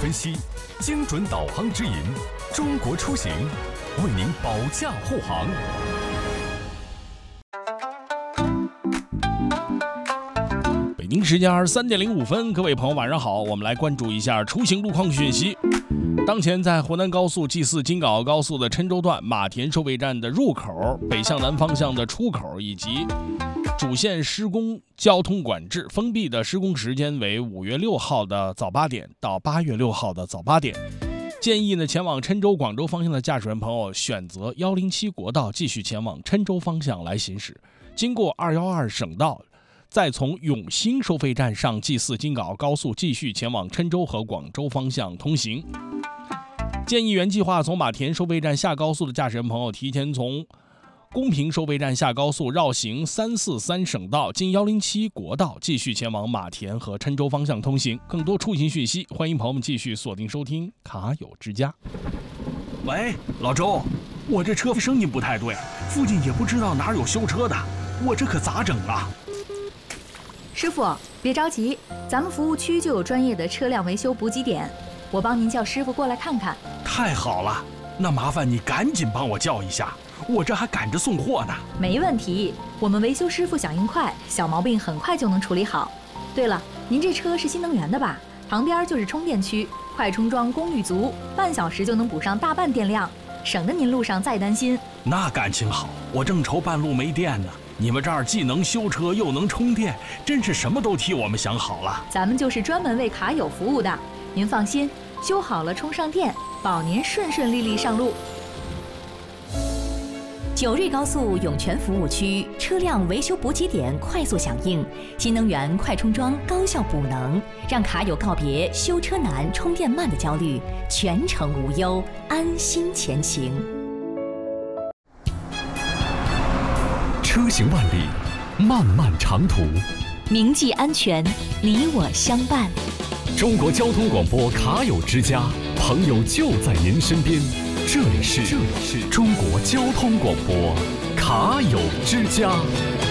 分析，精准导航指引，中国出行为您保驾护航。 北京时间23:05，各位朋友晚上好，我们来关注一下出行路况讯息。当前在湖南高速 G4 京港澳高速的郴州段马田收费站的入口、北向南方向的出口以及主线施工交通管制，封闭的施工时间为5月6号的早8点到8月6号的早8点。建议呢，前往郴州、广州方向的驾驶员朋友选择107国道继续前往郴州方向来行驶，经过212省道，再从永兴收费站上 G4 京港澳高速继续前往郴州和广州方向通行。建议原计划从马田收费站下高速的驾驶员朋友提前从公平收费站下高速绕行343省道，经107国道继续前往马田和郴州方向通行。更多出行讯息，欢迎朋友们继续锁定收听卡友之家。 喂，老周，我这车声音不太对，附近也不知道哪有修车的，我这可咋整啊？ 师傅，别着急，咱们服务区就有专业的车辆维修补给点，我帮您叫师傅过来看看。 太好了，那麻烦你赶紧帮我叫一下，我这还赶着送货呢。 没问题，我们维修师傅响应快，小毛病很快就能处理好。对了，您这车是新能源的吧？旁边就是充电区，快充桩功率足，半小时就能补上大半电量，省得您路上再担心。 那感情好，我正愁半路没电呢。你们这儿既能修车又能充电，真是什么都替我们想好了。 咱们就是专门为卡友服务的，您放心，修好了充上电，保您顺顺利利上路。 九瑞高速涌泉服务区车辆维修补给点快速响应，新能源快充桩高效补能，让卡友告别修车难、充电慢的焦虑，全程无忧，安心前行。 车行万里，漫漫长途， 铭记安全，你我相伴。 中国交通广播卡友之家，朋友就在您身边。这里是中国交通广播卡友之家。